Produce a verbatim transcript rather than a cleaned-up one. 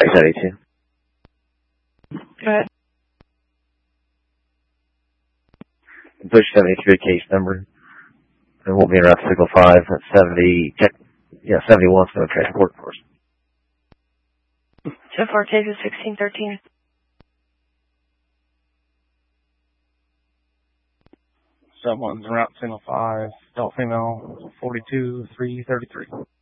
seventy-two. Go ahead. Bush seventy-three case number. It won't be in route signal five. That's seventy. Check. Yeah, seventy-one. So transport force. So far, cases sixteen thirteen. Someone's in route signal five. Adult female. Forty-two three thirty-three.